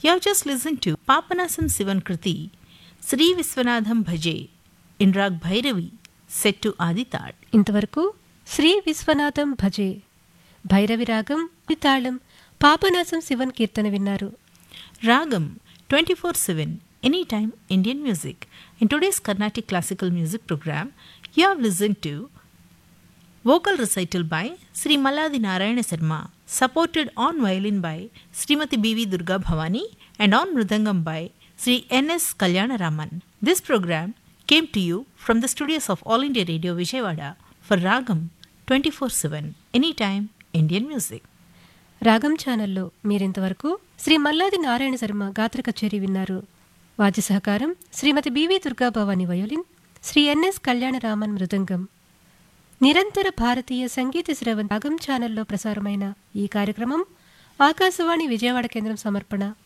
You have just listened to Papanasam Sivan Kriti, Sri Viswanathan Bhaje, in Rag Bhairavi, set to Adital. ఇంతవరకు శ్రీ విశ్వనాథం భజే భైరవి రాగం తాళం పాపనాశం శివన్ కీర్తన విన్నారు. Ragam 24/7, anytime Indian music. In today's Carnatic classical music program, you have listened to vocal recital by Sri Malladi Narayana Sharma, supported on violin by Srimati B.V. Durga Bhavani and on mridangam by Sri N.S. Kalyanaraman. This program came to you from the studios of All India Radio Vijayawada for Ragam 24/7, anytime Indian music. రాగం ఛానల్లో మీరింతవరకు శ్రీ మల్లాది నారాయణ శర్మ గాత్ర కచేరీ విన్నారు. వాద్య సహకారం శ్రీమతి BV Durga Bhavani violin, Shri NS Kalyanaraman మృదంగం. నిరంతర భారతీయ సంగీత శ్రవణ్ రాగం ఛానల్లో ప్రసారమైన ఈ కార్యక్రమం ఆకాశవాణి విజయవాడ కేంద్రం సమర్పణ.